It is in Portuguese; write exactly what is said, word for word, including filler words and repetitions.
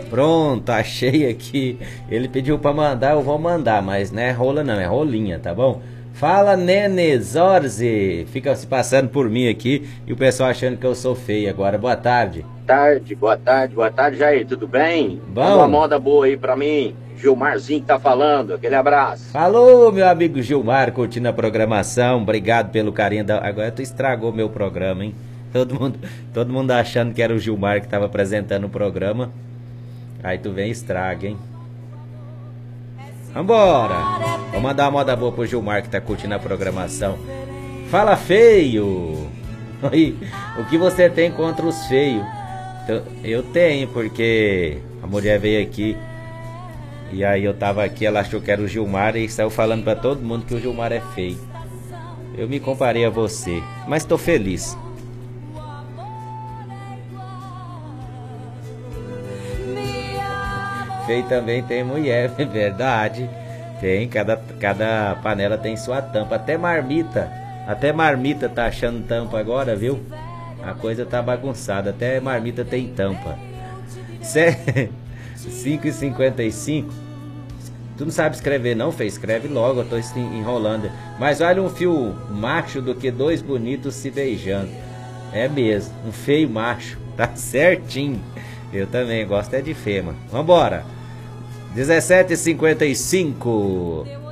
Pronto, achei aqui. Ele pediu pra mandar, eu vou mandar, mas não é rola não, é rolinha, tá bom? Fala, Nene Zorzi. Fica se passando por mim aqui e o pessoal achando que eu sou feio agora. Boa tarde. Tarde, boa tarde, boa tarde, Jair, tudo bem? Bom. Manda uma moda boa aí pra mim. Gilmarzinho que tá falando, aquele abraço. Falou, meu amigo Gilmar, curtindo a programação. Obrigado pelo carinho. Da... Agora tu estragou meu programa, hein? Todo mundo, todo mundo achando que era o Gilmar que tava apresentando o programa. Aí tu vem e estraga, hein? Vambora! Vou mandar uma moda boa pro Gilmar que tá curtindo a programação. Fala, feio! Aí, o que você tem contra os feios? Eu tenho, porque a mulher veio aqui e aí eu tava aqui, ela achou que era o Gilmar e saiu falando pra todo mundo que o Gilmar é feio. Eu me comparei a você, mas tô feliz. Feio também tem mulher, é verdade. Tem, cada, cada panela tem sua tampa. Até marmita, até marmita tá achando tampa agora, viu? A coisa tá bagunçada, até marmita tem tampa. cinco e cinquenta e cinco. Tu não sabe escrever não, Fê? Escreve logo, eu tô enrolando. Mas vale um fio macho do que dois bonitos se beijando. É mesmo, um feio macho, tá certinho. Eu também gosto é de fema. Vambora. dezessete e cinquenta e cinco.